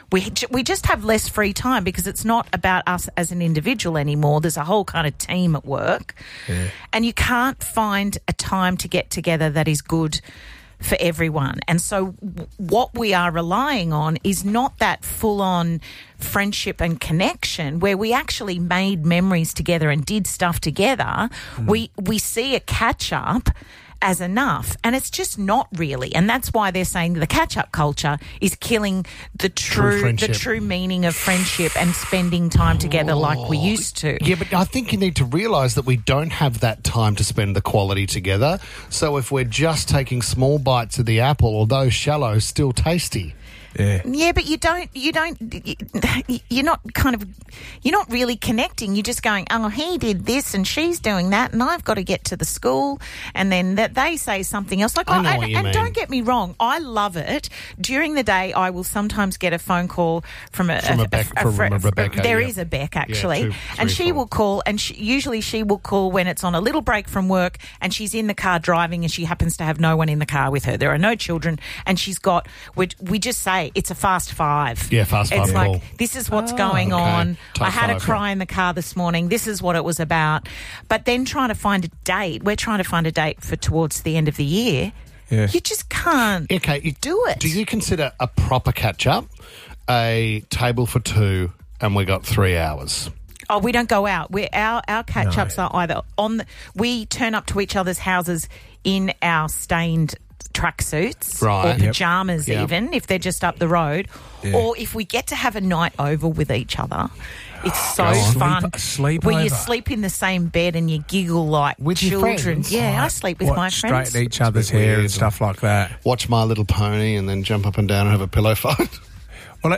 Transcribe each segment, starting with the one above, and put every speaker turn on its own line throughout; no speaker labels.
We just have less free time because it's not about us as an individual anymore. There's a whole kind of team at work. Yeah. And you can't find a time to get together that is good for everyone. And so what we are relying on is not that full-on friendship and connection where we actually made memories together and did stuff together. We see a catch-up as enough, and it's just not really. And that's why they're saying the catch-up culture is killing the true meaning of friendship and spending time together like we used to.
Yeah, but I think you need to realise that we don't have that time to spend the quality together. So if we're just taking small bites of the apple, although shallow, still tasty.
Yeah, but you're not really connecting. You're just going, oh, he did this and she's doing that and I've got to get to the school, and then that they say something else. Like,
I know what you mean.
Don't get me wrong, I love it. During the day, I will sometimes get a phone call from Rebecca. There is a Beck, actually. And she will call, and usually she will call when it's on a little break from work and she's in the car driving and she happens to have no one in the car with her. There are no children, and she's got, we just say, it's a fast five.
Yeah, fast five.
It's
call.
Like, this is what's going on. I had a cry in the car this morning. This is what it was about. But then trying to find a date. We're trying to find a date for towards the end of the year. Yeah. You just can't do it.
Do you consider a proper catch-up a table for two and we got 3 hours?
Oh, we don't go out. Our catch-ups are either we turn up to each other's houses in our stained tracksuits or pyjamas even, if they're just up the road, or if we get to have a night over with each other. It's so fun. Where you sleep in the same bed and you giggle like
with
children. I sleep with my friends.
Straighten each other's hair and stuff like that.
Watch My Little Pony and then jump up and down and have a pillow fight.
Well,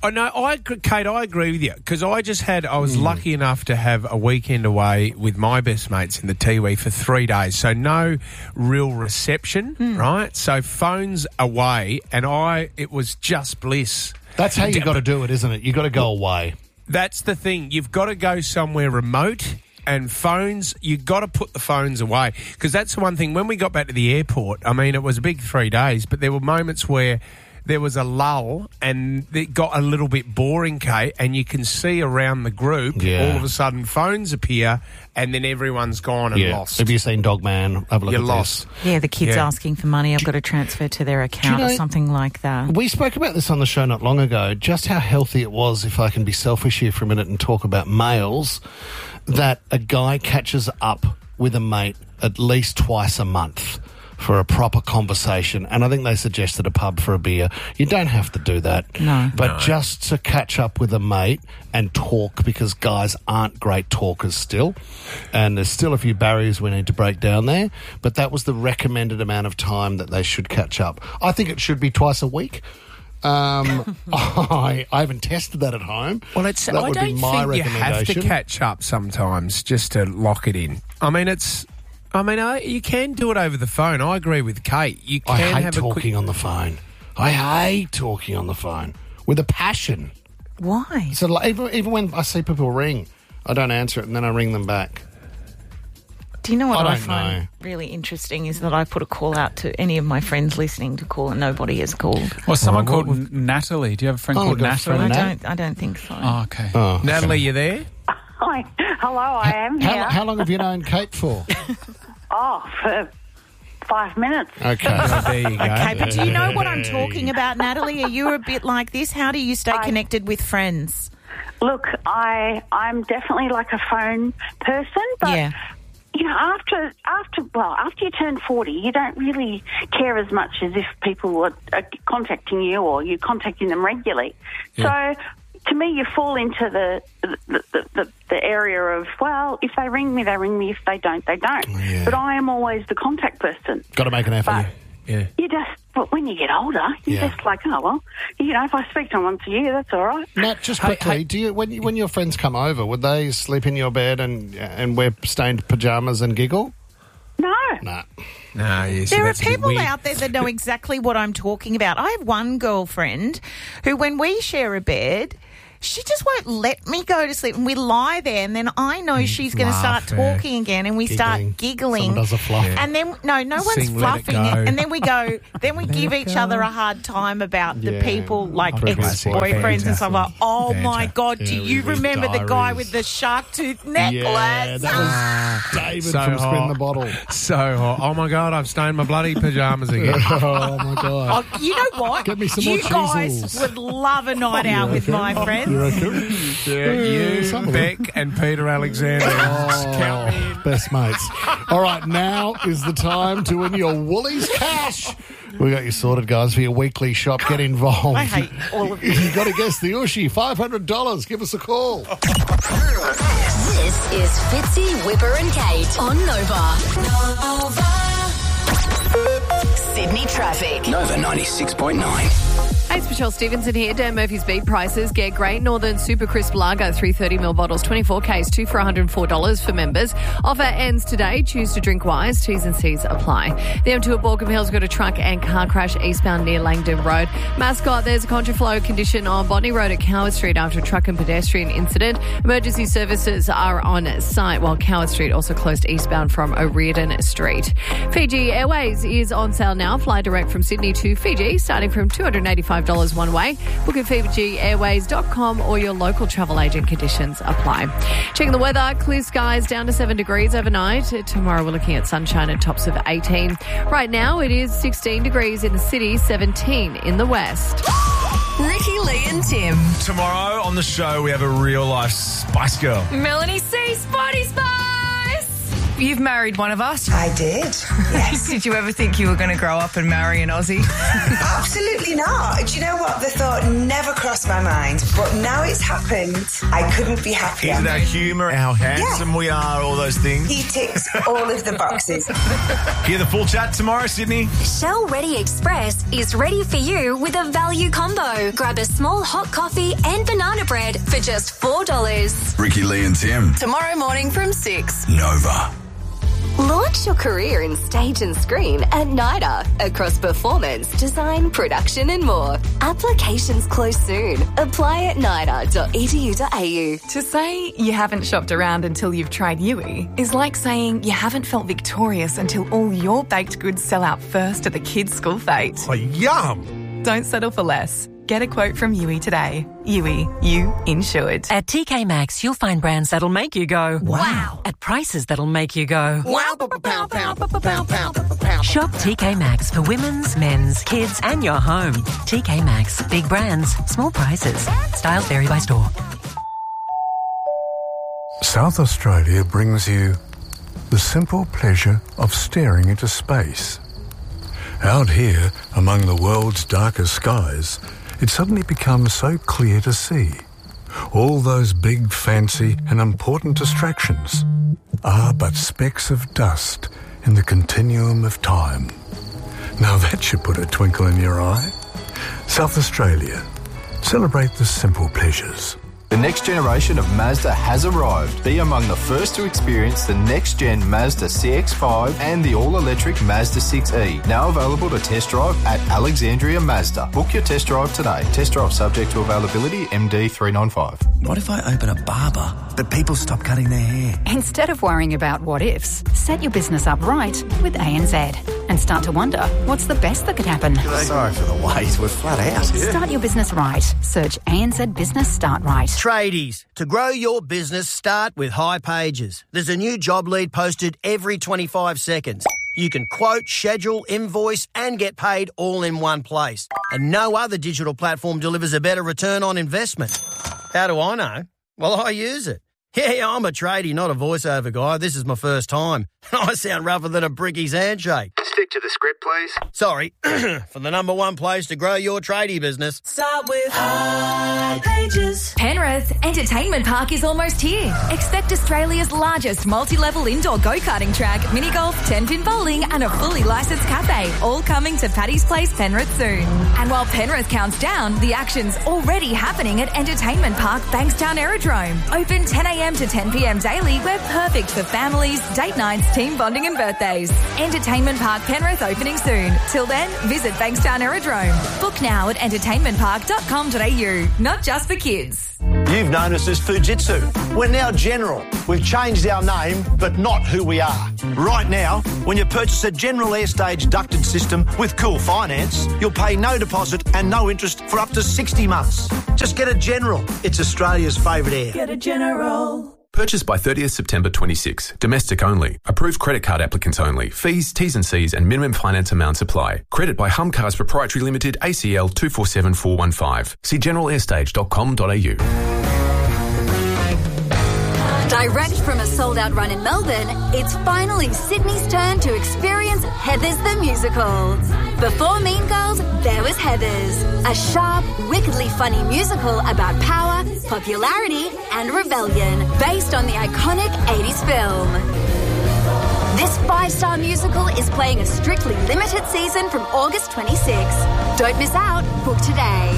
Kate, I agree with you, because I was lucky enough to have a weekend away with my best mates in the Tiwi for 3 days, so no real reception, right? So phones away, and it was just bliss.
That's how you got to do it, isn't it? You got to go away.
That's the thing. You've got to go somewhere remote, and phones, you've got to put the phones away, because that's the one thing. When we got back to the airport, I mean, it was a big 3 days, but there were moments where there was a lull and it got a little bit boring, Kate, and you can see around the group, all of a sudden phones appear and then everyone's gone and lost.
Have you seen Dogman? Have a look at
lost.
this.
Yeah, the kids asking for money. I've got to transfer to their account or something like that.
We spoke about this on the show not long ago, just how healthy it was, if I can be selfish here for a minute and talk about males, that a guy catches up with a mate at least twice a month for a proper conversation. And I think they suggested a pub for a beer. You don't have to do that.
No.
But just to catch up with a mate and talk, because guys aren't great talkers still. And there's still a few barriers we need to break down there. But that was the recommended amount of time that they should catch up. I think it should be twice a week. I haven't tested that at home.
Well, I don't think you have to catch up sometimes just to lock it in. You can do it over the phone. I agree with Kate.
I hate talking on the phone. I hate talking on the phone with a passion.
Why?
So like, even when I see people ring, I don't answer it and then I ring them back.
Do you know what I find really interesting is that I put a call out to any of my friends listening to call and nobody has called.
Well, someone called Natalie. Do you have a friend called Natalie?
I don't think so.
Oh, okay.
Oh,
Natalie, you there?
Hi. Hello, I am here.
How long have you known Kate for?
For 5 minutes.
Okay.
There you go.
Okay, but do you know what I'm talking about, Natalie? Are you a bit like this? How do you stay connected with friends?
Look, I'm definitely like a phone person, but you know, after you turn 40, you don't really care as much as if people are contacting you or you're contacting them regularly. Yeah. So to me, you fall into the area of, well, if they ring me, they ring me. If they don't, they don't. Yeah. But I am always the contact person.
Got to make an effort.
But when you get older, you're just like, oh, well, you know, if I speak to them once a year, that's all right.
Nat, just quickly, do you when your friends come over, would they sleep in your bed and wear stained pyjamas and giggle?
No.
No.
No,
there are people out there that know exactly what I'm talking about. I have one girlfriend who, when we share a bed, she just won't let me go to sleep. And we lie there, and then I know she's going to start talking again, and we start giggling.
Someone does a fluff.
And then, no one's fluffing. And then we give each other a hard time about the people, like ex-boyfriends and stuff like, oh, my God, do you remember the guy with the shark tooth necklace?
Yeah, that was David from Spin the Bottle.
So hot. Oh, my God, I've stained my bloody pyjamas again.
Oh, my God.
Oh, you know what?
Get me some more
You guys
cheesels.
would love a night out with my friends.
You reckon?
You, Beck, and Peter Alexander. Count me in.
Best mates. All right, now is the time to win your Woolies cash. We got you sorted, guys, for your weekly shop. Get involved.
I hate all of you.
You've got to guess the Ushi. $500. Give us a call.
This is Fitzy, Whipper and Kate on Nova. Sydney traffic.
Nova 96.9.
Hey, it's Michelle Stevenson here. Dan Murphy's beef prices get great. Northern Super Crisp Lager, 330ml bottles, 24Ks, 2 for $104 for members. Offer ends today. Choose to drink wise. T's and C's apply. The M2 at Baulkham Hills got a truck and car crash eastbound near Langdon Road. Mascot, there's a contraflow condition on Botany Road at Coward Street after a truck and pedestrian incident. Emergency services are on site, while Coward Street also closed eastbound from O'Riordan Street. Fiji Airways is on sale now. Fly direct from Sydney to Fiji, starting from $285 one way. Book at FijiAirways.com or your local travel agent. Conditions apply. Checking the weather, clear skies down to 7 degrees overnight. Tomorrow we're looking at sunshine and tops of 18. Right now it is 16 degrees in the city, 17 in the west.
Ricky, Lee and Tim.
Tomorrow on the show we have a real life Spice Girl.
Melanie C. Spotty Spice. You've married one of us.
I did, yes.
Did you ever think you were going to grow up and marry an Aussie?
Absolutely not. Do you know what? The thought never crossed my mind. But now it's happened. I couldn't be happier.
Is it our humour, how handsome we are, all those things?
He ticks all of the boxes.
Hear the full chat tomorrow, Sydney.
Shell Ready Express is ready for you with a value combo. Grab a small hot coffee and banana bread for just $4.
Ricky, Lee and Tim.
Tomorrow morning from 6.
Nova.
Launch your career in stage and screen at NIDA across performance, design, production and more. Applications close soon. Apply at nida.edu.au.
To say you haven't shopped around until you've tried Yui is like saying you haven't felt victorious until all your baked goods sell out first at the kids' school fete.
Oh, yum!
Don't settle for less. Get a quote from Yui today. Yui, you insured.
At TK Maxx, you'll find brands that'll make you go, wow, at prices that'll make you go, wow, pow, pow, pow, pow, pow, pow. Shop TK Maxx for women's, men's, kids and your home. TK Maxx, big brands, small prices. Styles vary by store.
South Australia brings you the simple pleasure of staring into space. Out here, among the world's darkest skies, it suddenly becomes so clear to see. All those big, fancy and important distractions are but specks of dust in the continuum of time. Now that should put a twinkle in your eye. South Australia. Celebrate the simple pleasures.
The next generation of Mazda has arrived. Be among the first to experience the next-gen Mazda CX-5 and the all-electric Mazda 6e. Now available to test drive at Alexandria Mazda. Book your test drive today. Test drive subject to availability, MD395.
What if I open a barber, but people stop cutting their hair?
Instead of worrying about what ifs, set your business up right with ANZ and start to wonder, what's the best that could happen?
Sorry for the wait, we're flat out.
Start your business right. Search ANZ Business Start Right.
Tradies, to grow your business, start with High Pages. There's a new job lead posted every 25 seconds. You can quote, schedule, invoice and get paid all in one place. And no other digital platform delivers a better return on investment. How do I know? Well, I use it. Yeah, I'm a tradie, not a voiceover guy. This is my first time. I sound rougher than a bricky's handshake.
Stick to the script, please.
Sorry. For the number one place to grow your tradie business.
Start with High Pages.
Penrith Entertainment Park is almost here. Expect Australia's largest multi-level indoor go-karting track, mini-golf, 10-pin bowling and a fully licensed cafe, all coming to Paddy's Place, Penrith soon. And while Penrith counts down, the action's already happening at Entertainment Park, Bankstown Aerodrome. Open 10 a.m. to 10 p.m. daily. We're perfect for families, date nights, team bonding and birthdays. Entertainment Park Penrith opening soon. Till then, visit Bankstown Aerodrome. Book now at entertainmentpark.com.au. Not just for kids.
You've known us as Fujitsu. We're now General. We've changed our name, but not who we are. Right now, when you purchase a General Airstage ducted system with Cool Finance, you'll pay no deposit and no interest for up to 60 months. Just get a General. It's Australia's favourite air.
Get a General.
Purchased by 30th September 26. Domestic only. Approved credit card applicants only. Fees, T's and C's and minimum finance amounts apply. Credit by Humcars Proprietary Limited, ACL 247415. See generalair.com.au.
Direct from a sold-out run in Melbourne, it's finally Sydney's turn to experience Heathers the Musical. Before Mean Girls, there was Heathers, a sharp, wickedly funny musical about power, popularity and rebellion, based on the iconic 80s film. This 5-star musical is playing a strictly limited season from August 26. Don't miss out. Book today.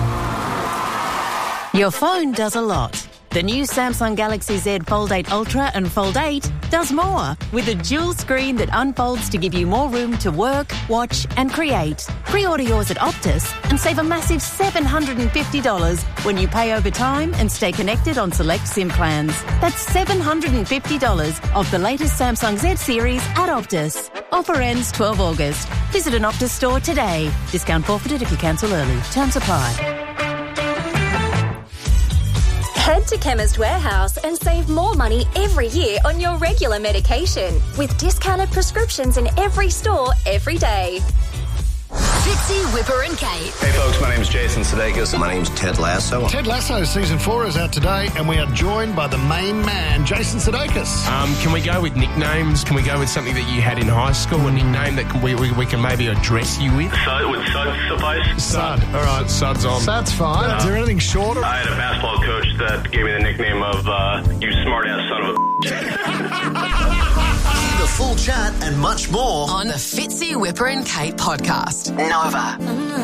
Your phone does a lot. The new Samsung Galaxy Z Fold 8 Ultra and Fold 8 does more, with a dual screen that unfolds to give you more room to work, watch and create. Pre-order yours at Optus and save a massive $750 when you pay over time and stay connected on select SIM plans. That's $750 off the latest Samsung Z series at Optus. Offer ends 12 August. Visit an Optus store today. Discount forfeited if you cancel early. Terms apply.
Head to Chemist Warehouse and save more money every year on your regular medication with discounted prescriptions in every store every day.
Fitzy, Whipper and Kate.
Hey folks, my name's Jason Sudeikis. My name's Ted Lasso.
Ted Lasso Season 4 is out today and we are joined by the main man, Jason Sudeikis.
Can we go with nicknames? Can we go with something that you had in high school, a nickname that we can maybe address you with?
Would Sud suffice?
Sud. All right.
Sud's on.
Sud's fine. Is there anything shorter?
I had a basketball coach that gave me the nickname of you smart-ass son of a...
The full chat and much more on the Fitzy, Whipper and Kate podcast. Nova.